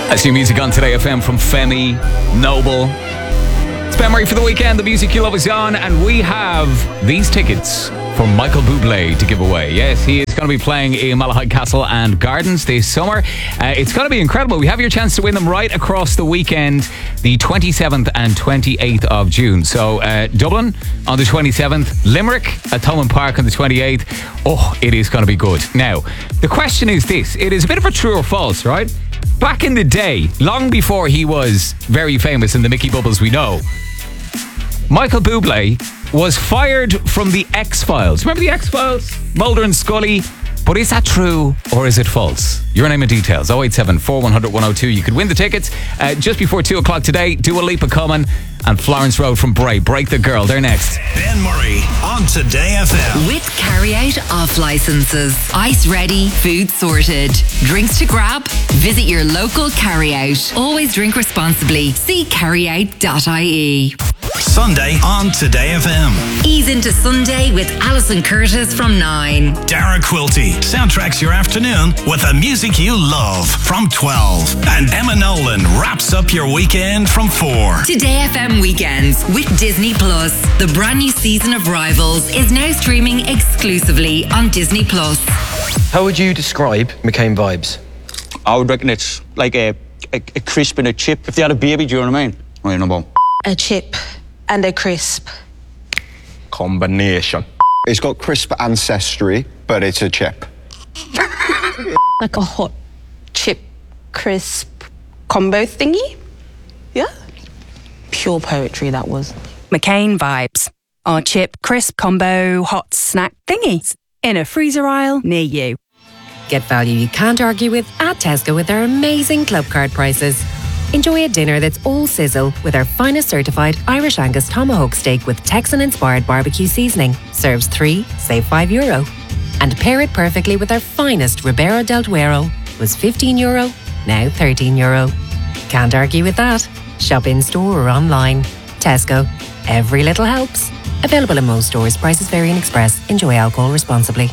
That's new music on Today FM from Femi, Noble. It's Ben Murray for the weekend. The music you love is on, and we have these tickets for Michael Bublé to give away. Yes, he is going to be playing in Malahide Castle and Gardens this summer. It's going to be incredible. We have your chance to win them right across the weekend, the 27th and 28th of June. So Dublin on the 27th, Limerick at Thomond Park on the 28th. Oh, it is going to be good. Now, the question is this. It is a bit of a true or false, right? Back in the day, long before he was very famous in the Mickey Bubbles we know, Michael Bublé was fired from the X-Files. Remember the X-Files? Mulder and Scully. But is that true or is it false? Your name and details, 087 4100 102. You could win the tickets just before 2 o'clock today. Dua Lipa coming and Florence Road from Bray. Break the Girl. They're next. Ben Murray on Today FM. With carry-out off licenses. Ice ready, food sorted. Drinks to grab? Visit your local carry-out. Always drink responsibly. See carryout.ie. Sunday on Today FM. Ease into Sunday with Alison Curtis from 9. Dara Quilty soundtracks your afternoon with the music you love from 12. And Emma Nolan wraps up your weekend from 4. Today FM weekends with Disney Plus. The brand new season of Rivals is now streaming exclusively on Disney Plus. How would you describe McCain vibes? I would reckon it's like a crisp and a chip. If they had a baby, do you know what I mean? Right, no bomb. A chip and a crisp. Combination. It's got crisp ancestry, but it's a chip. Like a hot chip crisp combo thingy? Yeah? Pure poetry, that was. McCain vibes. Our chip crisp combo hot snack thingies in a freezer aisle near you. Get value you can't argue with at Tesco with our amazing club card prices. Enjoy a dinner that's all sizzle with our finest certified Irish Angus tomahawk steak with Texan-inspired barbecue seasoning. Serves 3, save €5. And pair it perfectly with our finest Ribera del Duero. Was €15, now €13. Can't argue with that. Shop in store or online. Tesco. Every little helps. Available in most stores. Prices vary in Express. Enjoy alcohol responsibly.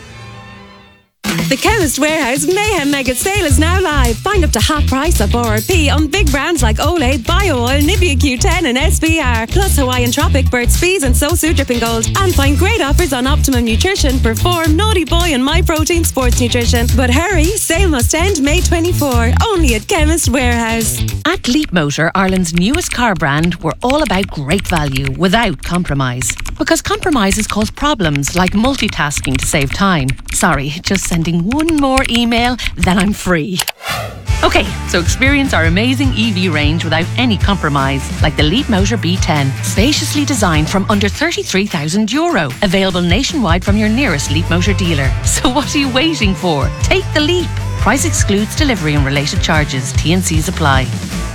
The Chemist Warehouse Mayhem Mega Sale is now live. Find up to half price of RRP on big brands like Olay, BioOil, Nivea Q10 and SPR. Plus Hawaiian Tropic, Burt's Bees and Sosu Dripping Gold. And find great offers on Optimum Nutrition, Perform, Naughty Boy and My Protein Sports Nutrition. But hurry, sale must end May 24. Only at Chemist Warehouse. At Leapmotor, Ireland's newest car brand, we're all about great value without compromise. Because compromises cause problems like multitasking to save time. Sorry, just sending one more email, then I'm free. Okay, so experience our amazing EV range without any compromise, like the Leapmotor B10, spaciously designed from under €33,000. Available nationwide from your nearest Leapmotor dealer. So what are you waiting for? Take the leap. Price excludes delivery and related charges. T&Cs apply.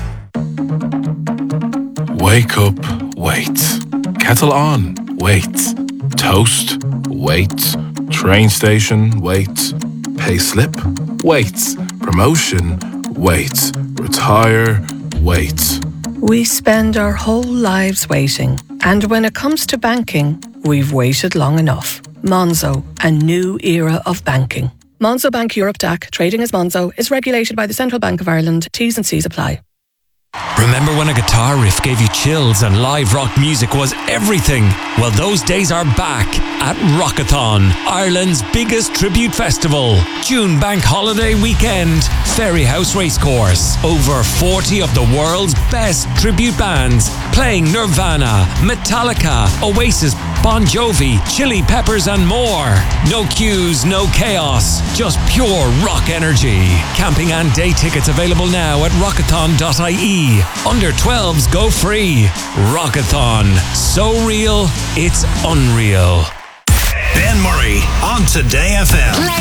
Wake up, wait. Kettle on, wait. Toast, wait. Train station, wait. Pay slip, wait. Promotion, wait. Retire, wait. We spend our whole lives waiting. And when it comes to banking, we've waited long enough. Monzo, a new era of banking. Monzo Bank Europe DAC, trading as Monzo, is regulated by the Central Bank of Ireland. T's and C's apply. Remember when a guitar riff gave you chills and live rock music was everything? Well, those days are back at Rockathon, Ireland's biggest tribute festival. June bank holiday weekend, Ferryhouse Racecourse. Over 40 of the world's best tribute bands playing Nirvana, Metallica, Oasis, Bon Jovi, Chili Peppers and more. No queues, no chaos, just pure rock energy. Camping and day tickets available now at rockathon.ie. Under 12s go free. Rockathon. So real, it's unreal. Ben Murray on Today FM.